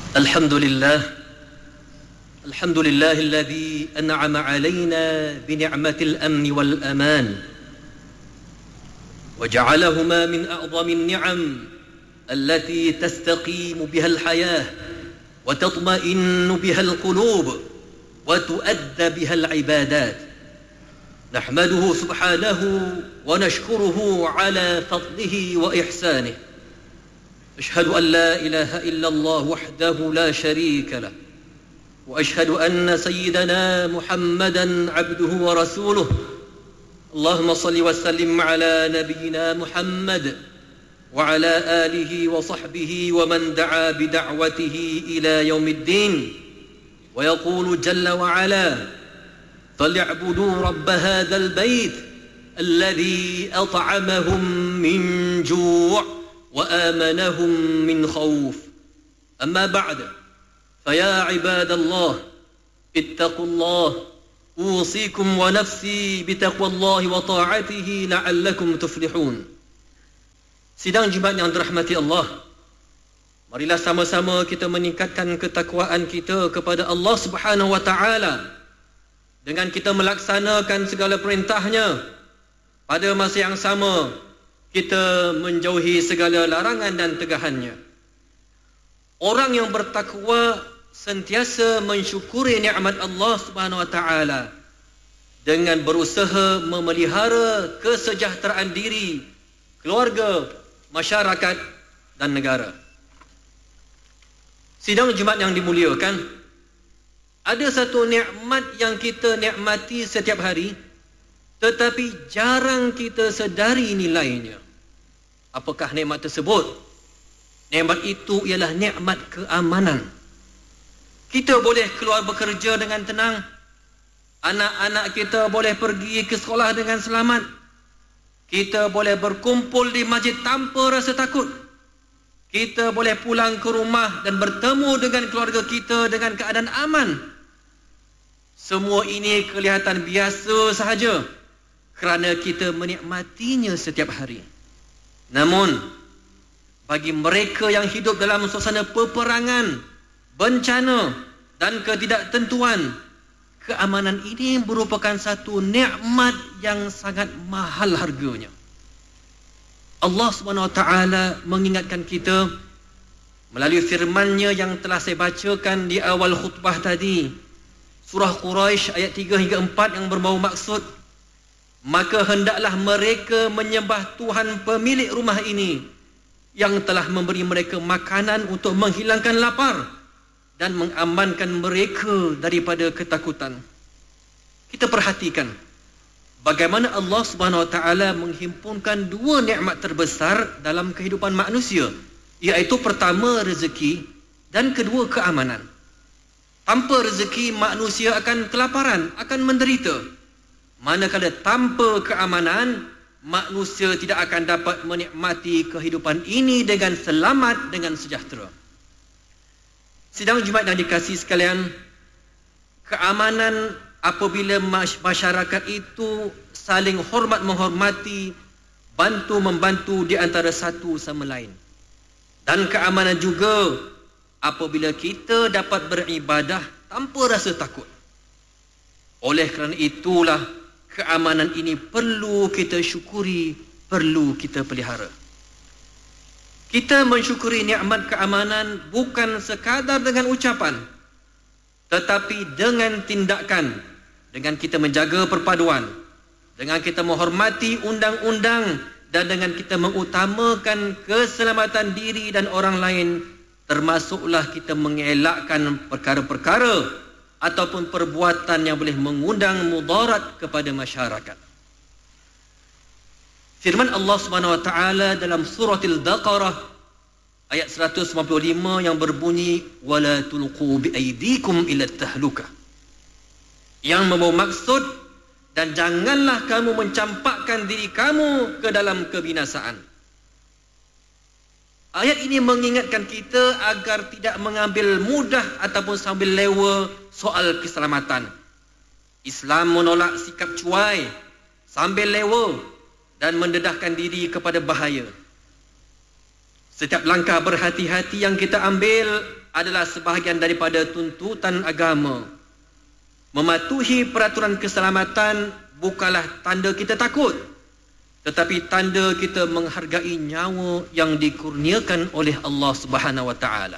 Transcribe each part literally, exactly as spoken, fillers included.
الحمد لله الحمد لله الذي أنعم علينا بنعمة الأمن والأمان وجعلهما من أعظم النعم التي تستقيم بها الحياة وتطمئن بها القلوب وتؤدى بها العبادات. نحمده سبحانه ونشكره على فضله وإحسانه. أشهد أن لا إله إلا الله وحده لا شريك له، وأشهد أن سيدنا محمدا عبده ورسوله. اللهم صل وسلم على نبينا محمد وعلى آله وصحبه ومن دعا بدعوته إلى يوم الدين. ويقول جل وعلا: فليعبدوا رب هذا البيت الذي أطعمهم من جوع وآمنهم من خوف. أما بعد، فيا عباد الله اتقوا الله، أوصيكم ونفسي بتقوى الله وطاعته لعلكم تفلحون. Sidang Jumaat yang dirahmati Allah, marilah sama-sama kita meningkatkan ketakwaan kita kepada Allah Subhanahu wa taala dengan kita melaksanakan segala perintahnya. Pada masa yang sama, kita menjauhi segala larangan dan tegahannya. Orang yang bertakwa sentiasa mensyukuri nikmat Allah Subhanahu wa taala dengan berusaha memelihara kesejahteraan diri, keluarga, masyarakat dan negara. Sidang Jumaat yang dimuliakan, ada satu nikmat yang kita nikmati setiap hari tetapi jarang kita sedari nilainya. Apakah nikmat tersebut? Nikmat itu ialah nikmat keamanan. Kita boleh keluar bekerja dengan tenang. Anak-anak kita boleh pergi ke sekolah dengan selamat. Kita boleh berkumpul di masjid tanpa rasa takut. Kita boleh pulang ke rumah dan bertemu dengan keluarga kita dengan keadaan aman. Semua ini kelihatan biasa sahaja kerana kita menikmatinya setiap hari. Namun, bagi mereka yang hidup dalam suasana peperangan, bencana dan ketidaktentuan, keamanan ini merupakan satu nikmat yang sangat mahal harganya. Allah Subhanahu wa taala mengingatkan kita melalui firman-Nya yang telah saya bacakan di awal khutbah tadi, surah Quraisy ayat tiga hingga empat, yang berbau maksud, maka hendaklah mereka menyembah Tuhan pemilik rumah ini yang telah memberi mereka makanan untuk menghilangkan lapar dan mengamankan mereka daripada ketakutan. Kita perhatikan bagaimana Allah Subhanahu wa taala menghimpunkan dua nikmat terbesar dalam kehidupan manusia, iaitu pertama rezeki dan kedua keamanan. Tanpa rezeki, manusia akan kelaparan, akan menderita. Manakala tanpa keamanan, manusia tidak akan dapat menikmati kehidupan ini dengan selamat, dengan sejahtera. Sidang Jumaat yang dikasihi sekalian, keamanan apabila masyarakat itu saling hormat menghormati, bantu membantu di antara satu sama lain. Dan keamanan juga apabila kita dapat beribadah tanpa rasa takut. Oleh kerana itulah keamanan ini perlu kita syukuri, perlu kita pelihara. Kita mensyukuri nikmat keamanan bukan sekadar dengan ucapan, tetapi dengan tindakan, dengan kita menjaga perpaduan, dengan kita menghormati undang-undang, dan dengan kita mengutamakan keselamatan diri dan orang lain, termasuklah kita mengelakkan perkara-perkara ataupun perbuatan yang boleh mengundang mudarat kepada masyarakat. Firman Allah Subhanahu wa taala dalam surah Al-Baqarah ayat seratus sembilan puluh lima yang berbunyi, wala tulqu biaidikum ila tahlukah, yang membawa maksud, dan janganlah kamu mencampakkan diri kamu ke dalam kebinasaan. Ayat ini mengingatkan kita agar tidak mengambil mudah ataupun sambil lewa soal keselamatan. Islam menolak sikap cuai, sambil lewa dan mendedahkan diri kepada bahaya. Setiap langkah berhati-hati yang kita ambil adalah sebahagian daripada tuntutan agama. Mematuhi peraturan keselamatan bukanlah tanda kita takut, tetapi tanda kita menghargai nyawa yang dikurniakan oleh Allah Subhanahu wa taala.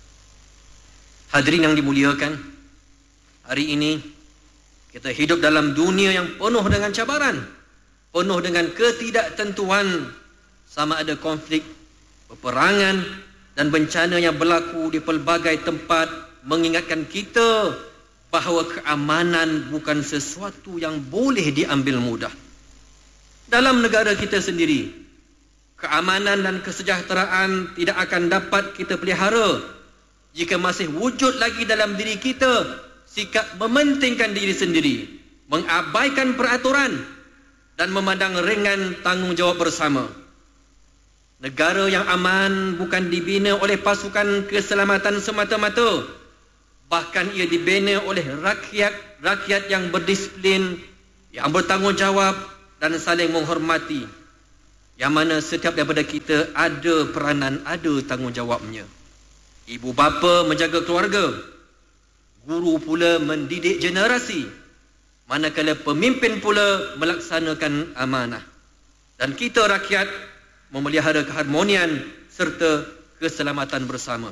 Hadirin yang dimuliakan, hari ini kita hidup dalam dunia yang penuh dengan cabaran, penuh dengan ketidaktentuan, sama ada konflik, peperangan dan bencana yang berlaku di pelbagai tempat mengingatkan kita bahawa keamanan bukan sesuatu yang boleh diambil mudah. Dalam negara kita sendiri, keamanan dan kesejahteraan tidak akan dapat kita pelihara jika masih wujud lagi dalam diri kita sikap mementingkan diri sendiri, mengabaikan peraturan dan memandang ringan tanggungjawab bersama. Negara yang aman bukan dibina oleh pasukan keselamatan semata-mata, bahkan ia dibina oleh rakyat-rakyat yang berdisiplin, yang bertanggungjawab dan saling menghormati, yang mana setiap daripada kita ada peranan, ada tanggungjawabnya. Ibu bapa menjaga keluarga, guru pula mendidik generasi, manakala pemimpin pula melaksanakan amanah, dan kita rakyat memelihara keharmonian serta keselamatan bersama.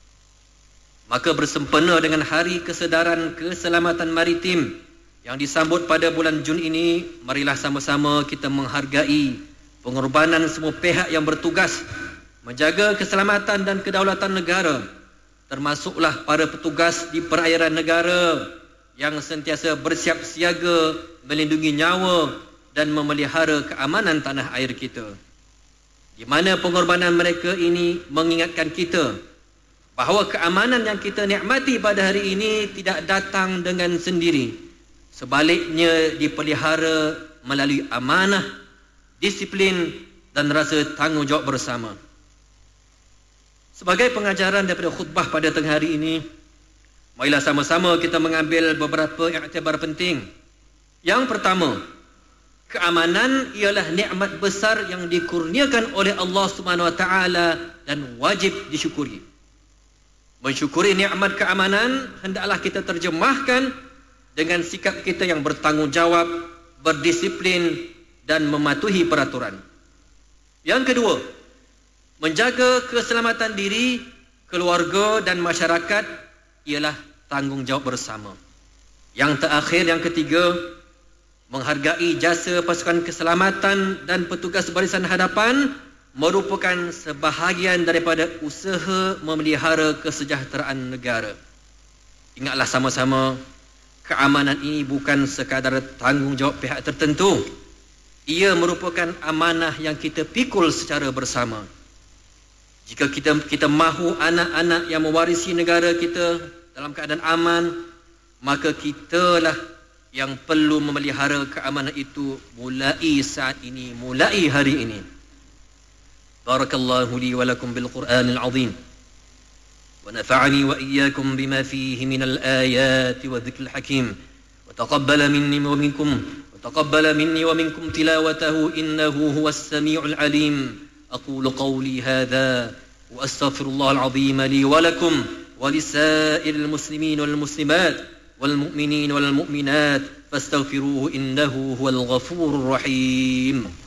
Maka bersempena dengan Hari Kesedaran Keselamatan Maritim yang disambut pada bulan Jun ini, marilah sama-sama kita menghargai pengorbanan semua pihak yang bertugas menjaga keselamatan dan kedaulatan negara, termasuklah para petugas di perairan negara yang sentiasa bersiap siaga melindungi nyawa dan memelihara keamanan tanah air kita, di mana pengorbanan mereka ini mengingatkan kita bahawa keamanan yang kita nikmati pada hari ini tidak datang dengan sendiri. Sebaliknya dipelihara melalui amanah, disiplin dan rasa tanggungjawab bersama. Sebagai pengajaran daripada khutbah pada tengah hari ini, marilah sama-sama kita mengambil beberapa iktibar penting. Yang pertama, keamanan ialah nikmat besar yang dikurniakan oleh Allah Subhanahu wa taala dan wajib disyukuri. Mensyukuri nikmat keamanan hendaklah kita terjemahkan dengan sikap kita yang bertanggungjawab, berdisiplin dan mematuhi peraturan. Yang kedua, menjaga keselamatan diri, keluarga dan masyarakat ialah tanggungjawab bersama. Yang terakhir, yang ketiga, menghargai jasa pasukan keselamatan dan petugas barisan hadapan merupakan sebahagian daripada usaha memelihara kesejahteraan negara. Ingatlah sama-sama, keamanan ini bukan sekadar tanggungjawab pihak tertentu. Ia merupakan amanah yang kita pikul secara bersama. Jika kita kita mahu anak-anak yang mewarisi negara kita dalam keadaan aman, maka kitalah yang perlu memelihara keamanan itu mulai saat ini, mulai hari ini. Barakallahu li wa lakum bil Qur'anil azim. ونفعني وإياكم بما فيه من الآيات والذكر الحكيم وتقبل مني ومنكم وتقبل مني ومنكم تلاوته إنه هو السميع العليم. أقول قولي هذا وأستغفر الله العظيم لي ولكم ولسائر المسلمين والمسلمات والمؤمنين والمؤمنات فاستغفروه إنه هو الغفور الرحيم.